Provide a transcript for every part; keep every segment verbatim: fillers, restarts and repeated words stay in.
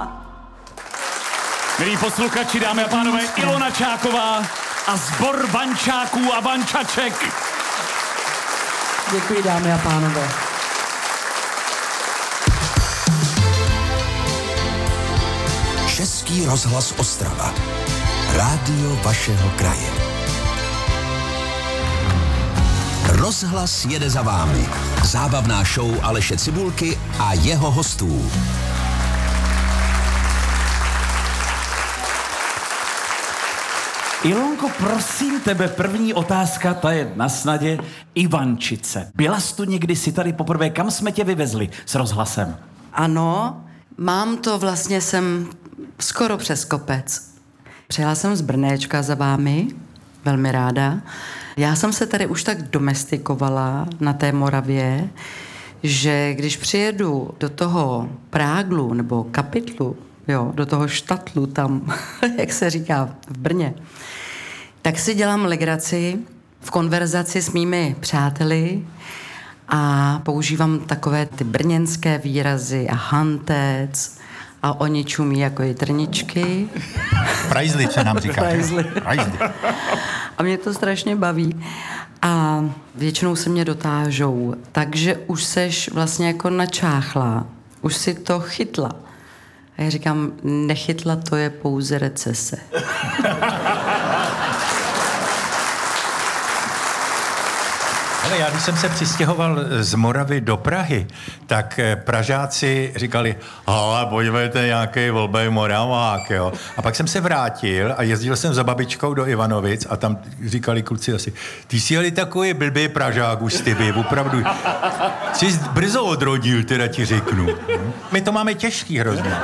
Milí posluchači, dámy a pánové, Ilona Čáková a sbor vančáků a vančaček. Děkuji, dámy a pánové. Český rozhlas Ostrava. Rádio vašeho kraje. Rozhlas jede za vámi. Zábavná show Aleše Cibulky a jeho hostů. Ilonko, prosím tebe, první otázka, ta je na snadě. Ivančice. Byla jsi tu někdy, si tady poprvé, kam jsme tě vyvezli s rozhlasem? Ano, mám to vlastně jsem skoro přes kopec. Přijela jsem z Brnéčka za vámi, velmi ráda. Já jsem se tady už tak domestikovala na té Moravě, že když přijedu do toho Práglu nebo Kapitlu, jo, do toho štatlu tam, jak se říká v Brně, tak si dělám legraci v konverzaci s mými přáteli a používám takové ty brněnské výrazy a hantec a oni čumí jako jitrničky. Prajzli, co nám říká. Prajzli. Prajzli. A mě to strašně baví. A většinou se mě dotážou, takže už seš vlastně jako načáchla. Už si to chytla. A já říkám, nechytla, to je pouze recese. Ale já, když jsem se přistěhoval z Moravy do Prahy, tak Pražáci říkali, ale podívejte, nějaký volbej Moravák, jo. A pak jsem se vrátil a jezdil jsem za babičkou do Ivanovic a tam říkali kluci asi, ty jsi jeli takový blbý Pražák už ty by, opravdu. Jsi brzo odrodil, teda ti řeknu. My to máme těžký hrozně.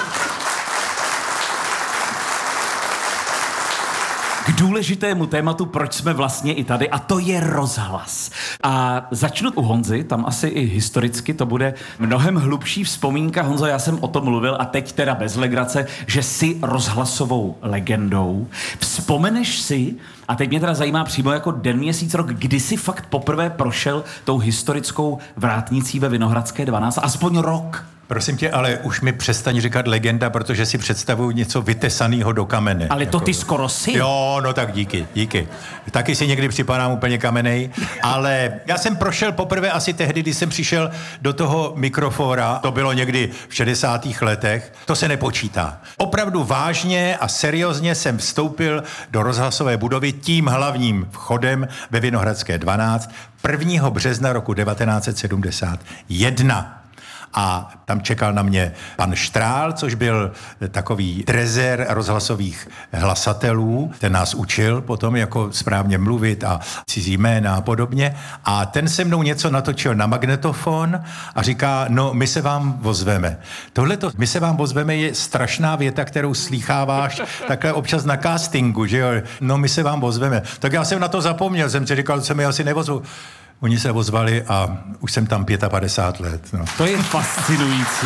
K důležitému tématu, proč jsme vlastně i tady, a to je rozhlas. A začnu u Honzy, tam asi i historicky to bude mnohem hlubší vzpomínka. Honzo, já jsem o tom mluvil a teď teda bez legrace, že jsi rozhlasovou legendou. Vzpomeneš si, a teď mě teda zajímá přímo jako den, měsíc, rok, kdy jsi fakt poprvé prošel tou historickou vrátnicí ve Vinohradské dvanáct, aspoň rok. Prosím tě, ale už mi přestaň říkat legenda, protože si představuju něco vytesaného do kamene. Ale to jako... ty skoro si. Jo, no tak díky, díky. Taky si někdy připadám úplně kamenej, ale já jsem prošel poprvé asi tehdy, když jsem přišel do toho mikrofóra, to bylo někdy v šedesátých letech, to se nepočítá. Opravdu vážně a seriózně jsem vstoupil do rozhlasové budovy tím hlavním vchodem ve Vinohradské dvanáct prvního března roku devatenáct set sedmdesát jedna. A tam čekal na mě pan Štrál, což byl takový trezer rozhlasových hlasatelů. Ten nás učil potom, jako správně mluvit a cizí jména a podobně. A ten se mnou něco natočil na magnetofon a říká, no my se vám ozveme. Tohleto, my se vám ozveme, je strašná věta, kterou slýcháváš takhle občas na castingu, že jo? No my se vám ozveme. Tak já jsem na to zapomněl, jsem si říkal, že se mi asi nevozvu. Oni se ozvali a už jsem tam padesát pět let. No. To je fascinující.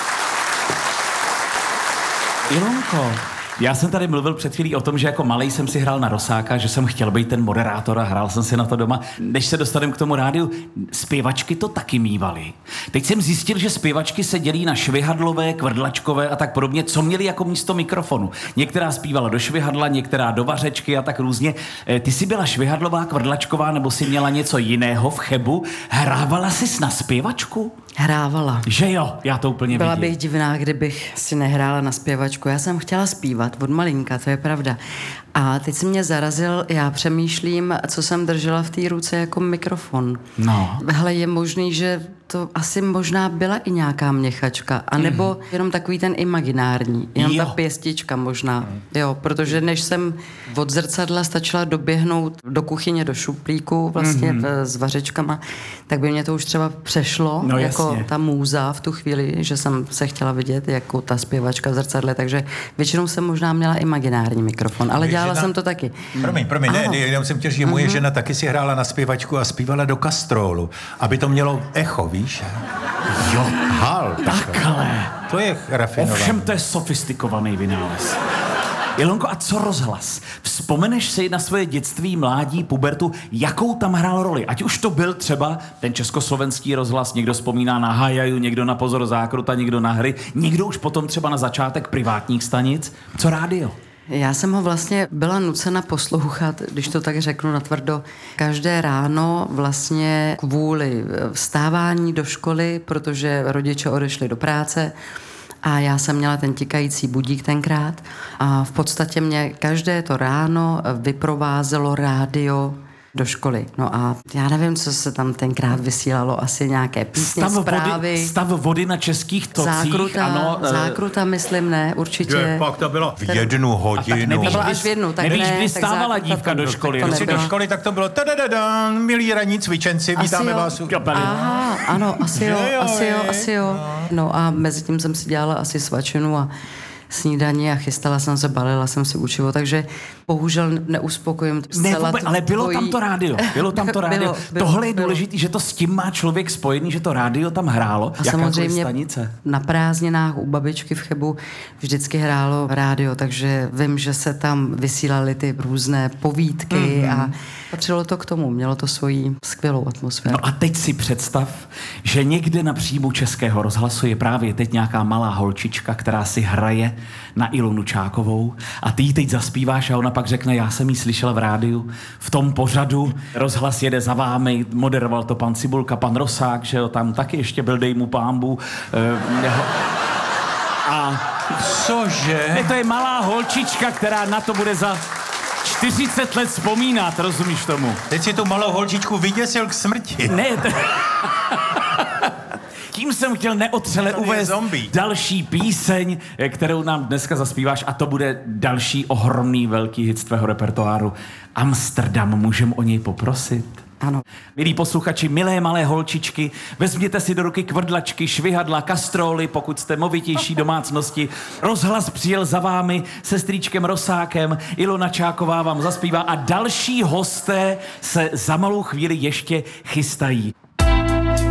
Ilonko, já jsem tady mluvil před chvílí o tom, že jako malej jsem si hrál na Rosáka, že jsem chtěl být ten moderátor a hrál jsem si na to doma. Než se dostaneme k tomu rádiu, zpěvačky to taky mívaly. Teď jsem zjistil, že zpěvačky se dělí na švihadlové, kvrdlačkové a tak podobně, co měli jako místo mikrofonu. Některá zpívala do švihadla, některá do vařečky a tak různě. Ty jsi byla švihadlová, kvrdlačková, nebo si měla něco jiného v Chebu? Hrávala jsi na zpěvačku? Hrávala. Že jo, já to úplně Byla vidím. bych divná, kdybych si nehrála na zpěvačku. Já jsem chtěla zpívat od malinka, to je pravda. A teď si mě zarazil, já přemýšlím, co jsem držela v té ruce jako mikrofon. No. Hele, je možný, že to asi možná byla i nějaká měchačka, anebo mm. jenom takový ten imaginární, jenom jo. ta pěstička možná. Mm. Jo, protože než jsem od zrcadla stačila doběhnout do kuchyně, do šuplíku vlastně mm. s vařečkama, tak by mě to už třeba přešlo, no, jako jasně. ta můza v tu chvíli, že jsem se chtěla vidět jako ta zpěvačka v zrcadle, takže většinou jsem možná měla imaginární mikrofon, ale dělala jsem to taky. Promiň, promiň, ne, ne, jenom jsem chtěl říct, že moje žena taky si hrála na zpěvačku a zpívala do kastrolu, aby to mělo echo, víš? Jo, hal. takhle. To je rafinované. Ovšem to je sofistikovaný vynález. Ilonko, a co rozhlas? Vzpomeneš si na svoje dětství, mládí, pubertu, jakou tam hrál roli? Ať už to byl třeba ten československý rozhlas, někdo vzpomíná na Hajaju, někdo na Pozor zákruta, někdo na hry, někdo už potom třeba na začátek privátních stanic. Co rádio? Já jsem ho vlastně byla nucena poslouchat, když to tak řeknu natvrdo, každé ráno vlastně kvůli vstávání do školy, protože rodiče odešli do práce a já jsem měla ten tikající budík tenkrát a v podstatě mě každé to ráno vyprovázelo rádio do školy. No a já nevím, co se tam tenkrát vysílalo, asi nějaké písně, stav zprávy. Vody, stav vody na českých tocích. Zákruta, ano, zákruta, myslím, ne, určitě. Je, pak to bylo v jednu hodinu. Nevíš, To byla kdy- až v jednu, tak nevíš, ne, kdy tak stávala zákruta dívka to- do to- školy. to Když Když si do nebylo. školy, tak to bylo tadadadan, milí ranní cvičenci, vítáme jo. vás. u- kapely. Aha, ano, asi jo, Že jo, asi jo, je, asi jo. No a mezi tím jsem si dělala asi svačinu a snídaní a chystala jsem se, balila jsem si učivo, takže bohužel neuspokojím Ne, zcela vůbec, ale bylo tvojí- tam to rádio. Bylo tam to rádio. Bylo, bylo, Tohle je bylo. důležité, že to s tím má člověk spojený, že to rádio tam hrálo. A Jakákoliv samozřejmě stanice. na prázdninách u babičky v Chebu vždycky hrálo rádio, takže vím, že se tam vysílaly ty různé povídky mm-hmm. a patřilo to k tomu, mělo to svoji skvělou atmosféru. No a teď si představ, že někde na příjmu Českého rozhlasu je právě teď nějaká malá holčička, která si hraje na Ilonu Čákovou a ty jí teď zaspíváš a ona pak řekne, já jsem jí slyšela v rádiu, v tom pořadu, rozhlas jede za vámi, moderoval to pan Cibulka, pan Rosák, že jo, tam taky ještě byl dej mu pámbu. Eh, jeho... A Cože? ne, to je malá holčička, která na to bude za čtyřicet let vzpomínat, rozumíš tomu? Teď si tu malou holčičku vyděsil k smrti. Ne, to... Tím jsem chtěl neotřele To je uvést zombie. další píseň, kterou nám dneska zaspíváš a to bude další ohromný velký hit z tvého repertoáru. Amsterdam, můžem o něj poprosit? Ano. Milí posluchači, milé malé holčičky, vezměte si do ruky kvrdlačky, švihadla, kastróly, pokud jste movitější domácnosti. Rozhlas přijel za vámi se strýčkem Rosákem, Ilona Čáková vám zaspívá a další hosté se za malou chvíli ještě chystají.